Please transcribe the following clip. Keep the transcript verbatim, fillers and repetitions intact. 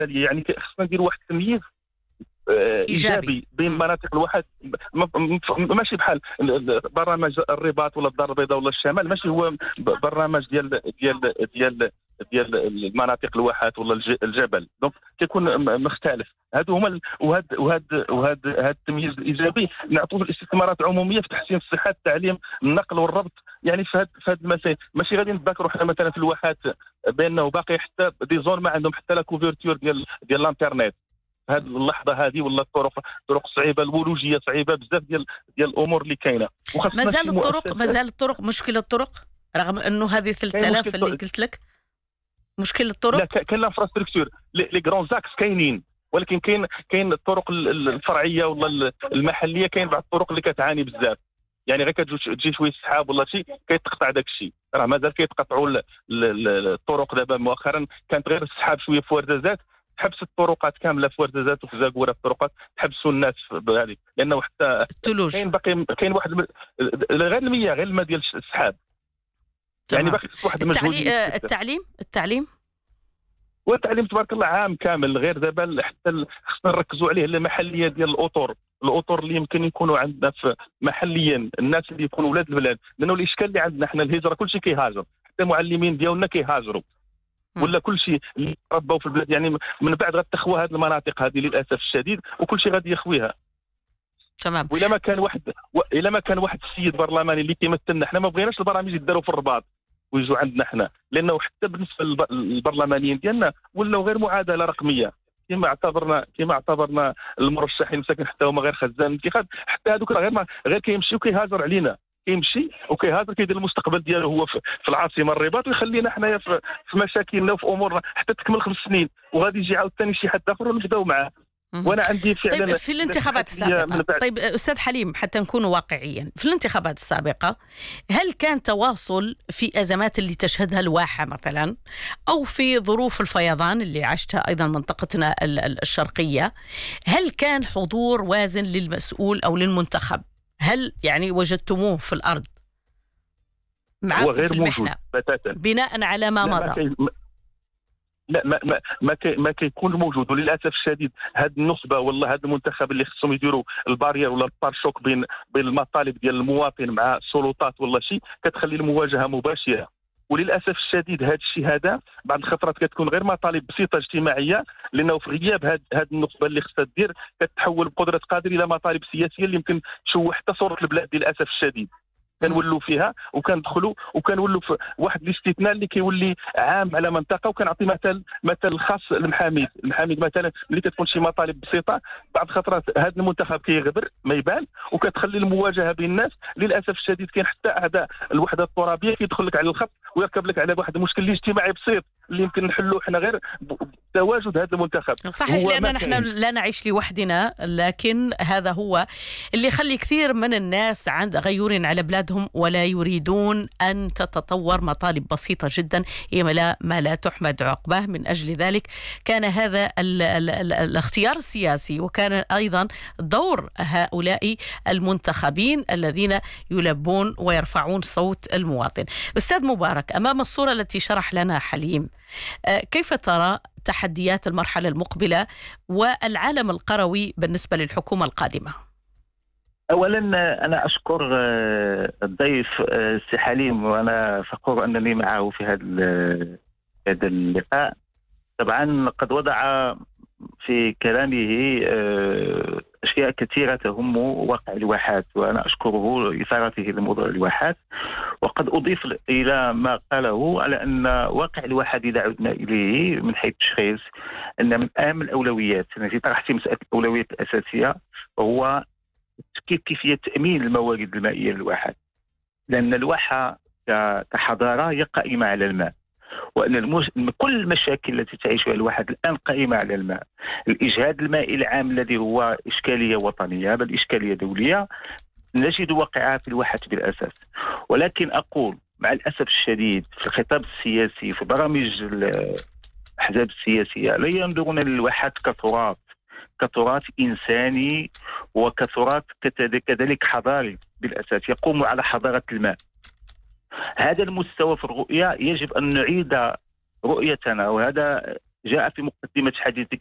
التاليه. يعني خصنا نديروا واحد التمييز ايجابي بين مناطق الواحد، ماشي بحال برنامج الرباط ولا الدار البيضاء ولا الشمال، ماشي هو برنامج ديال ديال ديال ديال المناطق الواحات ولا الجبل. دونك كيكون مختلف. هادو هما وهاد وهاد وهاد هاد التمييز الايجابي نعطوه الاستثمارات عموميه في تحسين الصحه، التعليم، النقل والربط. يعني في هاد في هاد المسائل ماشي غادي نتذكروا حنا مثلا في الواحات بانه باقي حتى دي زون ما عندهم حتى لا كوفرتور ديال ديال الانترنت هذه اللحظه هذه، ولا الطرق طرق صعيبه، الولوجيه صعيبه، بزاف ديال ديال الامور اللي كاينه. مازال الطرق مازال الطرق مشكله الطرق رغم انه هذه ثلاثة آلاف اللي قلت لك مشكله الطرق. لا كاين الانفراستركتور لي غران زاكس كاينين، ولكن كاين كاين الطرق الفرعيه ولا المحليه، كاين بعض الطرق اللي كتعاني بزاف. يعني غير كتجي شويه السحاب ولا شيء كيتقطع داك الشيء. راه مازال كيتقطعوا الطرق. دابا مؤخرا كانت غير السحاب شويه في ورزازات، تحبس الطرقات كامله في ورزازات وفي زاكوره، في الطرقات تحبسوا الناس بهذه، لانه حتى الثلوج كاين باقي كاين واحد غير المياه غير الماء ديال السحاب. يعني باقي واحد المجهود. التعليم التعليم التعليم والتعليم تبارك الله عام كامل. غير دابا حتى خصنا نركزوا عليه المحليه ديال الاطر الاطر اللي يمكن يكونوا عندنا في محليا، الناس اللي يكونوا ولاد البلاد. لانه الاشكال اللي عندنا احنا الهجره، كل شيء كيهاجر، حتى المعلمين ديالنا كيهاجروا ولا كل شيء اللي ربوا في البلاد. يعني من بعد غتخوى هذه المناطق هذه للاسف الشديد، وكل شيء غادي يخويها. تمام. وإلا ما كان واحد و... الا ما كان واحد السيد برلماني اللي كيمثلنا، حنا ما بغيناش البرامج يداروا في الرباط ويجوا عندنا حنا، لانه حتى بالنسبه للبرلمانيين ديالنا ولاو غير معادله رقميه. كما اعتبرنا كما اعتبرنا المرشحين مساكن حتى هما غير خزان الانتخاب، حتى هذوك غير ما غير كيمشي وكيهاجر علينا، كيمشي وكيهاجر كيدير المستقبل ديالو هو في, في العاصمه الرباط، ويخلينا حنايا في, في مشاكلنا وفي امورنا حتى تكمل خمس سنين، وغادي يجي عاوتاني شي حد اخر ونبداو معاه. وانا عندي فعلا طيب في الانتخابات السابقه، طيب استاذ حليم حتى نكون واقعيا، في الانتخابات السابقه هل كان تواصل في ازمات اللي تشهدها الواحه مثلا، او في ظروف الفيضان اللي عشتها ايضا منطقتنا الشرقيه، هل كان حضور وازن للمسؤول او للمنتخب؟ هل يعني وجدتموه في الارض معكم في المحنه بناء على ما مضى؟ لا ما ما ما, كي ما كيكون موجود. وللاسف الشديد هاد النخبه والله هاد المنتخب اللي خصهم يديروا البارير ولا البارشوك بين بين المطالب ديال المواطن مع السلطات ولا شيء، كتخلي المواجهه مباشره. وللاسف الشديد هذا الشيء هذا بعض الخطرات كتكون غير مطالب بسيطه اجتماعيه، لانه في غياب هاد هاد النخبه اللي خصها دير كتحول بقدره قادر الى مطالب سياسيه اللي يمكن تشوه حتى صوره البلاد. للاسف الشديد كنولوا فيها وكندخلوا وكنولوا في واحد الاستثناء اللي كيولي عام على منطقه. وكنعطي مثال مثل خاص المحاميد المحاميد مثلا ملي كتكون شي مطالب بسيطه، بعض الخطرات هذا المنتخب كيغبر ما يبان، وكتخلي المواجهه بين الناس. للاسف الشديد كاين حتى اعداء الوحده الترابيه كيدخل لك على الخط ويركب لك على واحد المشكل الاجتماعي بسيط اللي يمكن نحلوه حنا غير بتواجد هذا المنتخب. صحيح، لأن نحن لا نعيش لوحدنا، لكن هذا هو اللي يخلي كثير من الناس عند غيور على بلادهم ولا يريدون أن تتطور مطالب بسيطة جدا هي لا ما لا تحمد عقباه. من أجل ذلك كان هذا ال ال ال الاختيار السياسي، وكان أيضا دور هؤلاء المنتخبين الذين يلبون ويرفعون صوت المواطن. أستاذ مبارك، أمام الصورة التي شرح لنا حليم، كيف ترى تحديات المرحلة المقبلة والعالم القروي بالنسبة للحكومة القادمة؟ أولا أنا أشكر الضيف السي حليم، وأنا فخور أنني معه في هذا هذا اللقاء. طبعا قد وضع في كلامه أشياء كثيرة تهم واقع الواحات، وأنا أشكره لإثارته لموضوع الواحات. وقد أضيف إلى ما قاله على أن واقع الواحات إذا عدنا إليه من حيث التشخيص أن من أهم الأولويات التي طرحت مسألة الأولويات الأساسية وهو كيفية تأمين الموارد المائية للواحات، لأن الواحة كحضارة هي قائمة على الماء، وأن المش... كل المشاكل التي تعيشها الواحات الآن قائمة على الماء. الإجهاد المائي العام الذي هو إشكالية وطنية بل إشكالية دولية نجد واقعها في الواحات بالأساس. ولكن أقول مع الأسف الشديد في الخطاب السياسي في برامج الأحزاب السياسية لا ينظرون للواحات كتراث كتراث إنساني وكتراث كذلك حضاري بالأساس يقوم على حضارة الماء. هذا المستوى في الرؤية يجب أن نعيد رؤيتنا، وهذا جاء في مقدمة حديثك